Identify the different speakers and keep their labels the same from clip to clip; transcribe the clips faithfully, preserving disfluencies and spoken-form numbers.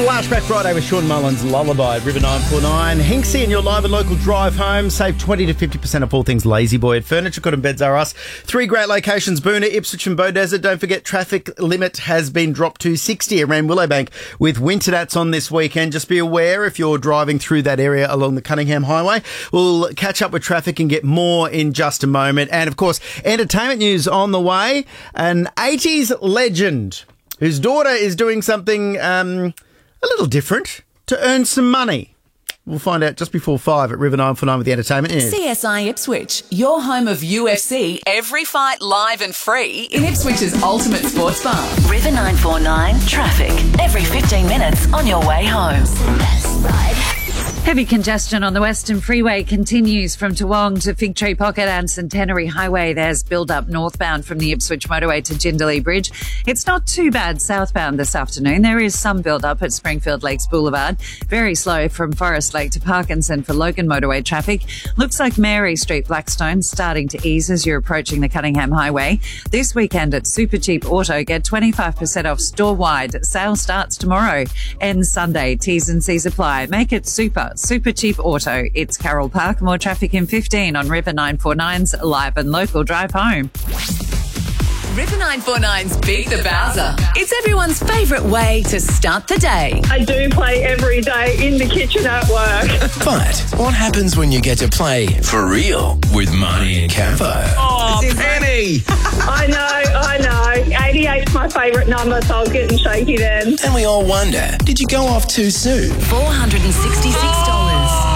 Speaker 1: Flashback Friday with Sean Mullins, Lullaby at River nine four nine. Hinksy and your live and local drive home. Save twenty to fifty percent off all things Lazy Boy at Furniture Good and Beds R Us. Three great locations, Boona, Ipswich and Beaudesert. Don't forget, traffic limit has been dropped to sixty around Willowbank with Winterdats on this weekend. Just be aware if you're driving through that area along the Cunningham Highway. We'll catch up with traffic and get more in just a moment. And, of course, entertainment news on the way. An eighties legend whose daughter is doing something... Um, a little different to earn some money. We'll find out just before five at River nine four nine with the entertainment news.
Speaker 2: C S I Ipswich, your home of U F C, every fight live and free in Ipswich's ultimate sports bar.
Speaker 3: River nine four nine traffic, every fifteen minutes on your way home.
Speaker 4: Heavy congestion on the Western Freeway continues from Toowong to Fig Tree Pocket and Centenary Highway. There's build-up northbound from the Ipswich motorway to Jindalee Bridge. It's not too bad southbound this afternoon. There is some build-up at Springfield Lakes Boulevard. Very slow from Forest Lake to Parkinson for Logan motorway traffic. Looks like Mary Street Blackstone starting to ease as you're approaching the Cunningham Highway. This weekend at Supercheap Auto, get twenty-five percent off store-wide. Sale starts tomorrow. Ends Sunday. T's and C's apply. Make it super. Super Cheap Auto. It's Carroll Park. More traffic in fifteen on River nine four nine's live and local drive home.
Speaker 2: River nine four nine's Beat the Bowser. It's everyone's favourite way to start the day.
Speaker 5: I do play every day in the kitchen at work.
Speaker 6: But what happens when you get to play for real with Marnie and Campo?
Speaker 7: Oh, Penny!
Speaker 5: I know, I know. eighty-eight's my favourite number, so I was getting shaky then.
Speaker 6: And we all wonder, did you go off too soon?
Speaker 2: four hundred sixty-six dollars.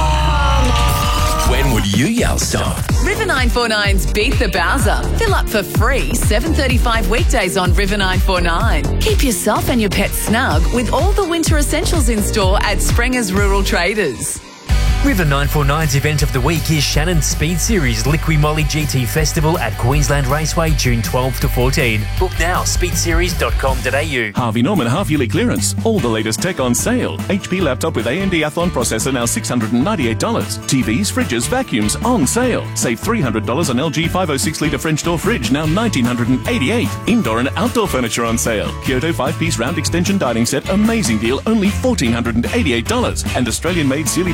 Speaker 6: When would you yell stop?
Speaker 2: River nine four nine's Beat the Bowser. Fill up for free seven thirty-five weekdays on River nine four nine. Keep yourself and your pet snug with all the winter essentials in store at Sprenger's Rural Traders.
Speaker 8: River nine four nine's event of the week is Shannon's Speed Series Liqui Moly G T Festival at Queensland Raceway, June twelfth to fourteen. Book now, speed series dot com dot a u.
Speaker 9: Harvey Norman half-yearly clearance. All the latest tech on sale. H P laptop with A M D Athlon processor now six hundred ninety-eight dollars. T Vs, fridges, vacuums on sale. Save three hundred dollars on L G five oh six litre French door fridge, now one thousand nine hundred eighty-eight dollars. Indoor and outdoor furniture on sale. Kyoto five-piece round extension dining set, amazing deal, only one thousand four hundred eighty-eight dollars. And Australian-made Sealy